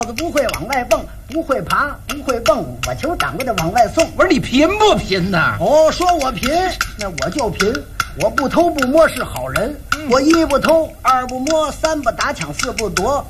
不会往外蹦，不会爬，不会蹦，我求掌柜的往外送。 不是你贫不贫呐？ 哦，说我贫，那我就贫。我不偷不摸是好人，我一不偷，二不摸，三不打抢，四不夺。